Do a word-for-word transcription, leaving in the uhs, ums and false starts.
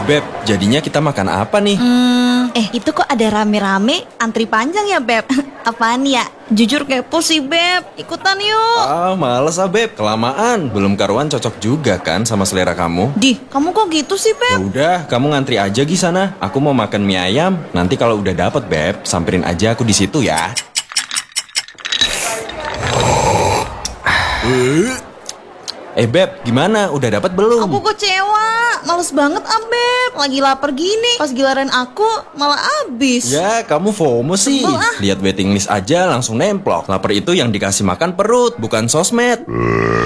Beb, jadinya kita makan apa nih? Hmm, eh itu kok ada rame-rame antri panjang ya Beb? Apaan ya? Jujur kepo sih Beb, ikutan yuk. Ah, males ah Beb, kelamaan. Belum karuan cocok juga kan sama selera kamu. Dih, kamu kok gitu sih Ya Beb? udah, kamu ngantri aja di sana. Aku mau makan mie ayam. Nanti kalau udah dapet Beb, samperin aja aku di situ ya. Eh Beb, gimana? Udah dapat belum? Aku kecewa, males banget ah Beb. Lagi lapar gini, pas giliran aku malah abis. Ya, kamu FOMO sih. Sebel ah. Lihat waiting list aja langsung nemplok. Lapar itu yang dikasih makan perut, bukan sosmed.